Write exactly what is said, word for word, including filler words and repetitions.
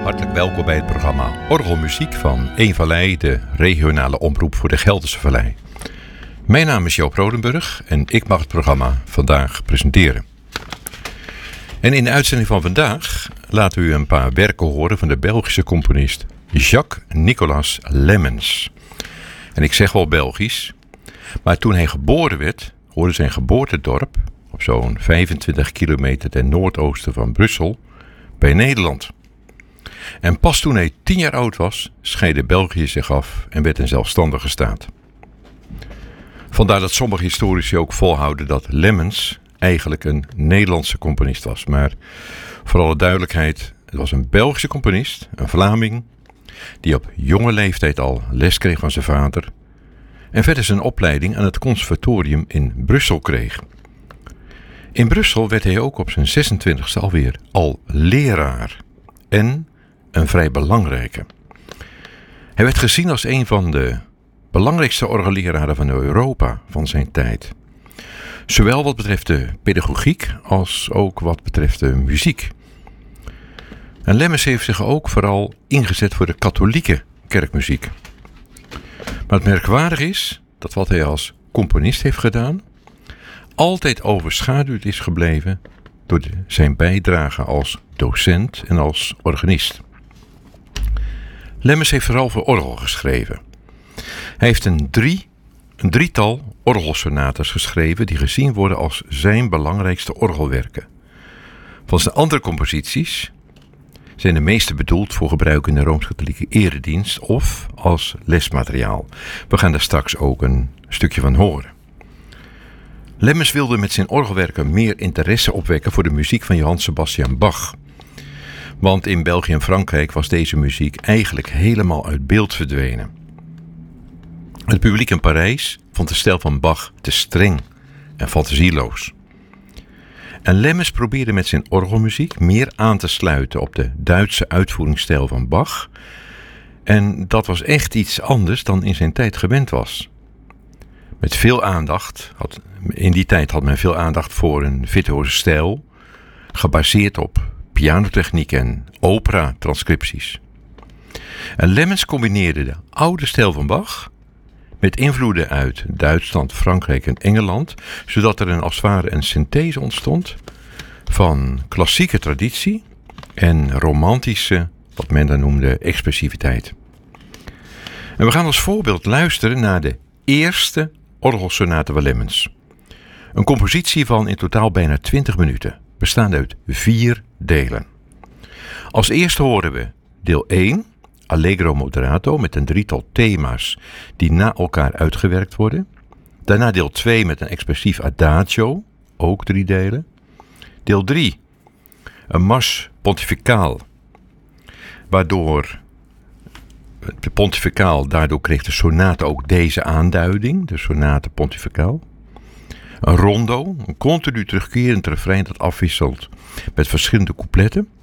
Hartelijk welkom bij het programma Orgelmuziek van Eemvallei, de regionale omroep voor de Gelderse Vallei. Mijn naam is Joop Rodenburg en ik mag het programma vandaag presenteren. En in de uitzending van vandaag laten we u een paar werken horen van de Belgische componist Jacques-Nicolas Lemmens. En ik zeg wel Belgisch, maar toen hij geboren werd, hoorde zijn geboortedorp op zo'n vijfentwintig kilometer ten noordoosten van Brussel bij Nederland. En pas toen hij tien jaar oud was, scheidde België zich af en werd een zelfstandige staat. Vandaar dat sommige historici ook volhouden dat Lemmens eigenlijk een Nederlandse componist was. Maar voor alle duidelijkheid, het was een Belgische componist, een Vlaming, die op jonge leeftijd al les kreeg van zijn vader en verder zijn opleiding aan het conservatorium in Brussel kreeg. In Brussel werd hij ook op zijn zesentwintigste alweer al leraar en een vrij belangrijke. Hij werd gezien als een van de belangrijkste orgelleraren van Europa van zijn tijd. Zowel wat betreft de pedagogiek als ook wat betreft de muziek. En Lemmens heeft zich ook vooral ingezet voor de katholieke kerkmuziek. Maar het merkwaardig is dat wat hij als componist heeft gedaan altijd overschaduwd is gebleven door de, zijn bijdrage als docent en als organist. Lemmens heeft vooral voor orgel geschreven. Hij heeft een, drie, een drietal orgelsonates geschreven die gezien worden als zijn belangrijkste orgelwerken. Van zijn andere composities zijn de meeste bedoeld voor gebruik in de Rooms-Katholieke eredienst of als lesmateriaal. We gaan daar straks ook een stukje van horen. Lemmens wilde met zijn orgelwerken meer interesse opwekken voor de muziek van Johann Sebastian Bach. Want in België en Frankrijk was deze muziek eigenlijk helemaal uit beeld verdwenen. Het publiek in Parijs vond de stijl van Bach te streng en fantasieloos. En Lemmens probeerde met zijn orgelmuziek meer aan te sluiten op de Duitse uitvoeringsstijl van Bach. En dat was echt iets anders dan in zijn tijd gewend was. Met veel aandacht, had, in die tijd had men veel aandacht voor een virtuoze stijl, gebaseerd op pianotechniek en opera-transcripties. En Lemmens combineerde de oude stijl van Bach met invloeden uit Duitsland, Frankrijk en Engeland, zodat er een, als het ware een synthese ontstond van klassieke traditie en romantische, wat men dan noemde, expressiviteit. En we gaan als voorbeeld luisteren naar de eerste orgelsonate van Lemmens. Een compositie van in totaal bijna twintig minuten, bestaande uit vier delen. Als eerste horen we deel één, Allegro moderato, met een drietal thema's die na elkaar uitgewerkt worden. Daarna deel twee met een expressief adagio, ook drie delen. Deel drie, een mars pontificaal, waardoor de pontificaal, daardoor kreeg de sonate ook deze aanduiding, de sonate pontificaal. Een rondo, een continu terugkerend refrein dat afwisselt met verschillende coupletten.